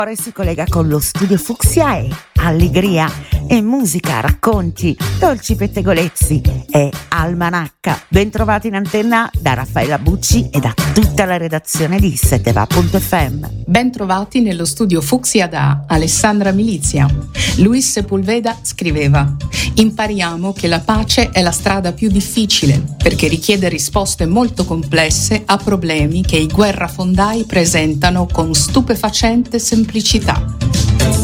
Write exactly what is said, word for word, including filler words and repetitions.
Ora si collega con lo studio Fucsia e allegria e musica, racconti, dolci pettegolezzi e almanacca. Bentrovati in antenna da Raffaella Bucci e da tutta la redazione di Seteva punto effe emme. Bentrovati nello studio Fucsia da Alessandra Milizia. Luis Sepulveda scriveva: impariamo che la pace è la strada più difficile perché richiede risposte molto complesse a problemi che i guerrafondai presentano con stupefacente semplicità.